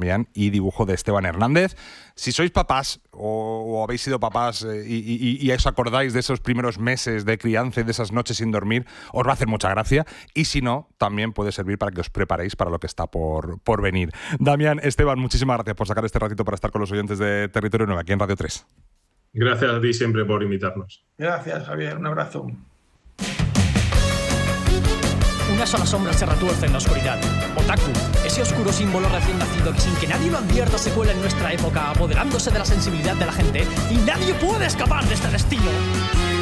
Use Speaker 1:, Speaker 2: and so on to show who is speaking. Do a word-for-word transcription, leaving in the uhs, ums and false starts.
Speaker 1: Damián y dibujo de Esteban Hernández. Si sois papás o, o habéis sido papás eh, y, y, y os acordáis de esos primeros meses de crianza y de esas noches sin dormir, os va a hacer mucha gracia. Y si no, también puede servir para que os preparéis para lo que está por, por venir. Damián, Esteban, muchísimas gracias por sacar este ratito para estar con los oyentes de Territorio nueve aquí en Radio tres.
Speaker 2: Gracias a ti siempre por invitarnos.
Speaker 3: Gracias, Javier. Un abrazo.
Speaker 4: Una sola sombra se retuerce en la oscuridad. Otaku, ese oscuro símbolo recién nacido que sin que nadie lo advierta se cuela en nuestra época, apoderándose de la sensibilidad de la gente, y nadie puede escapar de este destino.